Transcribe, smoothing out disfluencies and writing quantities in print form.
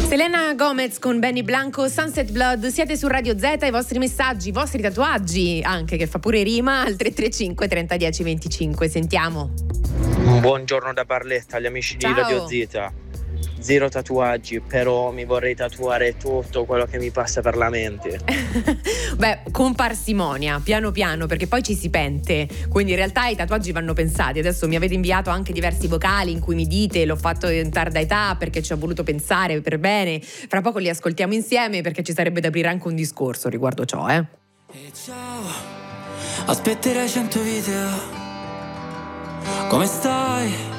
Selena Gomez con Benny Blanco, Sunset Blood. Siete su Radio Z, i vostri messaggi, i vostri tatuaggi, anche che fa pure rima, al 335 30 10 25. Sentiamo. Buongiorno da Barletta, agli amici Ciao. di Radio Z. Zero tatuaggi, però mi vorrei tatuare tutto quello che mi passa per la mente. Beh, con parsimonia, piano piano, perché poi ci si pente. Quindi in realtà i tatuaggi vanno pensati. Adesso mi avete inviato anche diversi vocali in cui mi dite l'ho fatto in tarda età perché ci ho voluto pensare per bene. Fra poco li ascoltiamo insieme perché ci sarebbe da aprire anche un discorso riguardo ciò, E ciao, aspetterai 100 video. Come stai?